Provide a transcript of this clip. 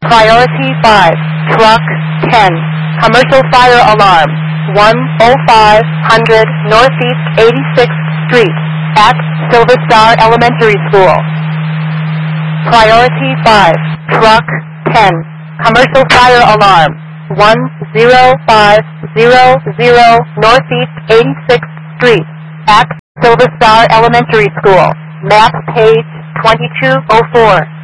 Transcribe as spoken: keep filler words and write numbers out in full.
Priority five, Truck ten, Commercial Fire Alarm, one oh five hundred Northeast eighty-sixth Street, at Silver Star Elementary School. Priority five, Truck ten, Commercial Fire Alarm, one oh five hundred Northeast eighty-sixth Street, at Silver Star Elementary School. Map page twenty-two oh four.